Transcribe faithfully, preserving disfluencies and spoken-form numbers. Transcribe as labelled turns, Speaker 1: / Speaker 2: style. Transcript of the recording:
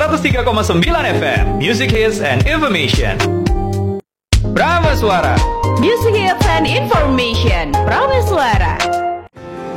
Speaker 1: seratus tiga koma sembilan F M, Music Hits and Information. Brahma Suara,
Speaker 2: Music Hits and Information. Brahma